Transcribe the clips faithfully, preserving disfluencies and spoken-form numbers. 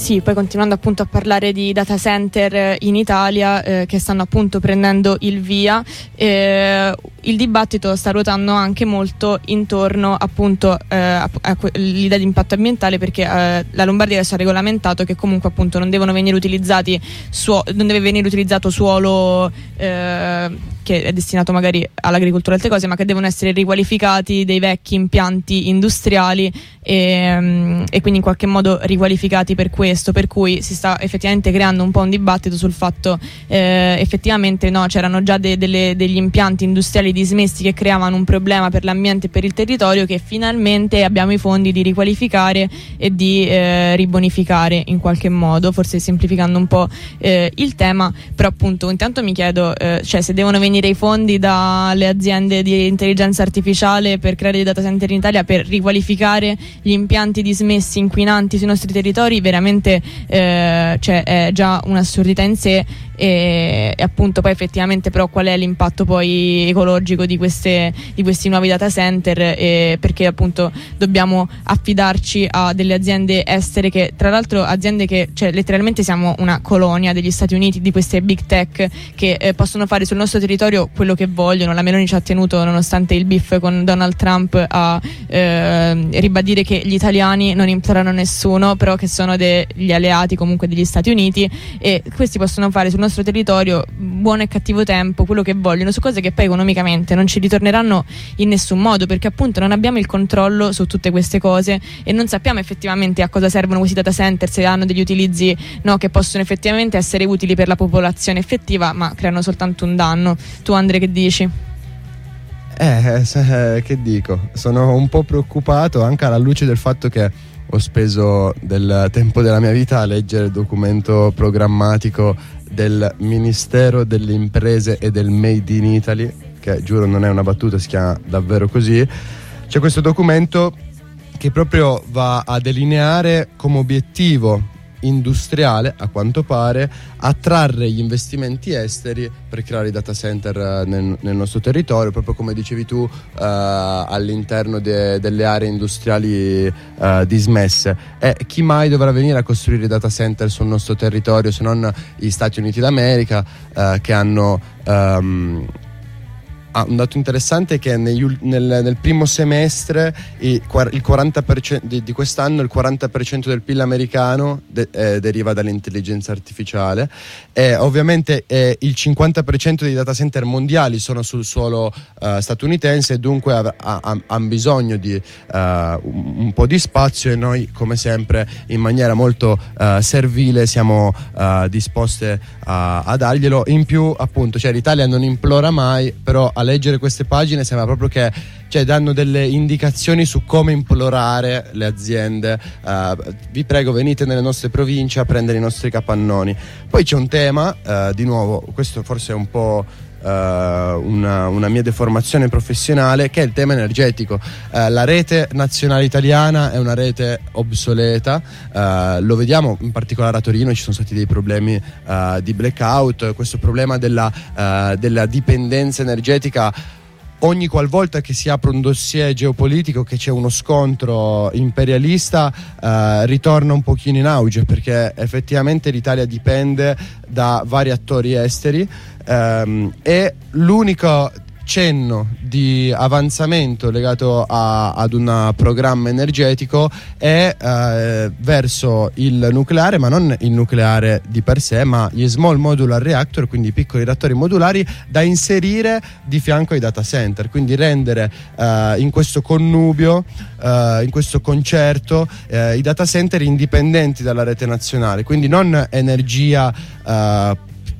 sì, poi continuando appunto a parlare di data center in Italia eh, che stanno appunto prendendo il via, eh, il dibattito sta ruotando anche molto intorno appunto eh, a, a l'idea di impatto ambientale, perché eh, la Lombardia adesso ha regolamentato che comunque appunto non devono venire utilizzati suo- non deve venire utilizzato suolo eh, che è destinato magari all'agricoltura e altre cose, ma che devono essere riqualificati dei vecchi impianti industriali e, e quindi in qualche modo riqualificati per questo, per cui si sta effettivamente creando un po' un dibattito sul fatto eh, effettivamente no, c'erano già de- delle, degli impianti industriali dismessi che creavano un problema per l'ambiente e per il territorio, che finalmente abbiamo i fondi di riqualificare e di eh, ribonificare in qualche modo, forse semplificando un po' eh, il tema. Però appunto intanto mi chiedo eh, cioè se devono venire i fondi dalle aziende di intelligenza artificiale per creare dei data center in Italia per riqualificare gli impianti dismessi inquinanti sui nostri territori, veramente eh, cioè è già un'assurdità in sé. E, e appunto poi effettivamente però qual è l'impatto poi ecologico di queste di questi nuovi data center, e perché appunto dobbiamo affidarci a delle aziende estere, che tra l'altro aziende che cioè letteralmente siamo una colonia degli Stati Uniti, di queste big tech che eh, possono fare sul nostro territorio quello che vogliono. La Meloni ci ha tenuto, nonostante il beef con Donald Trump, a eh, ribadire che gli italiani non implorano nessuno, però che sono degli alleati comunque degli Stati Uniti, e questi possono fare sul nostro territorio buono e cattivo tempo quello che vogliono su cose che poi economicamente non ci ritorneranno in nessun modo, perché appunto non abbiamo il controllo su tutte queste cose e non sappiamo effettivamente a cosa servono questi data center, se hanno degli utilizzi no, che possono effettivamente essere utili per la popolazione effettiva, ma creano soltanto un danno. Tu Andre che dici? Eh, se, che dico, sono un po' preoccupato anche alla luce del fatto che ho speso del tempo della mia vita a leggere il documento programmatico del Ministero delle Imprese e del Made in Italy, che giuro non è una battuta, si chiama davvero così. C'è questo documento che proprio va a delineare come obiettivo industriale, a quanto pare, attrarre gli investimenti esteri per creare i data center nel, nel nostro territorio, proprio come dicevi tu, uh, all'interno de, delle aree industriali uh, dismesse. E chi mai dovrà venire a costruire i data center sul nostro territorio se non gli Stati Uniti d'America, uh, che hanno um, Ah, un dato interessante è che negli, nel, nel primo semestre il, il quaranta per cento di, di quest'anno il quaranta per cento del P I L americano de, eh, deriva dall'intelligenza artificiale, e ovviamente eh, il cinquanta per cento dei data center mondiali sono sul suolo eh, statunitense, e dunque hanno bisogno di uh, un, un po' di spazio, e noi come sempre in maniera molto uh, servile siamo uh, disposte a, a darglielo. In più appunto cioè, l'Italia non implora mai, però a leggere queste pagine sembra proprio che cioè, danno delle indicazioni su come implorare le aziende. Uh, vi prego, venite nelle nostre province a prendere i nostri capannoni. Poi c'è un tema, uh, di nuovo, questo forse è un po' uh, una, una mia deformazione professionale, che è il tema energetico. Uh, la rete nazionale italiana è una rete obsoleta, uh, lo vediamo in particolare a Torino, ci sono stati dei problemi uh, di blackout, questo problema della, uh, della dipendenza energetica. Ogni qualvolta che si apre un dossier geopolitico, che c'è uno scontro imperialista, eh, ritorna un pochino in auge, perché effettivamente l'Italia dipende da vari attori esteri, ehm, e l'unico cenno di avanzamento legato a, ad un programma energetico è eh, verso il nucleare, ma non il nucleare di per sé, ma gli small modular reactor, quindi piccoli reattori modulari da inserire di fianco ai data center, quindi rendere eh, in questo connubio, eh, in questo concerto, eh, i data center indipendenti dalla rete nazionale, quindi non energia eh,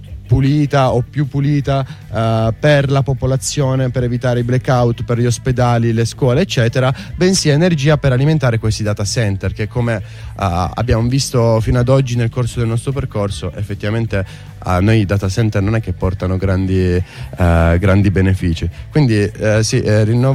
pulita o più pulita uh, per la popolazione, per evitare i blackout, per gli ospedali, le scuole eccetera, bensì energia per alimentare questi data center che, come uh, abbiamo visto fino ad oggi nel corso del nostro percorso, effettivamente a noi i data center non è che portano grandi, uh, grandi benefici. Quindi uh, sì, eh, rinnovo